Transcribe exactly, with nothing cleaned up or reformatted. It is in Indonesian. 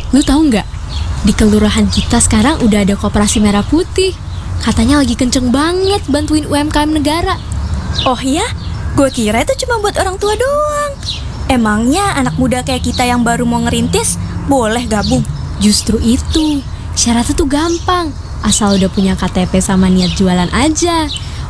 Lu tahu nggak? Di kelurahan kita sekarang udah ada koperasi merah putih. Katanya lagi kenceng banget bantuin U M K M negara. Oh iya? Gue kira itu cuma buat orang tua doang. Emangnya anak muda kayak kita yang baru mau ngerintis boleh gabung? Justru itu, syaratnya tuh gampang. Asal udah punya K T P sama niat jualan aja.